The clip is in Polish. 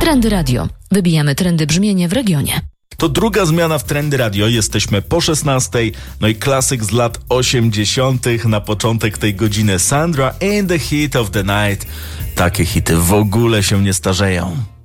Trendy Radio. Wybijamy trendy brzmienie w regionie. To druga zmiana w Trendy Radio. Jesteśmy po 16. No i klasyk z lat 80. na początek tej godziny. Sandra in the Heat of the Night. Takie hity w ogóle się nie starzeją.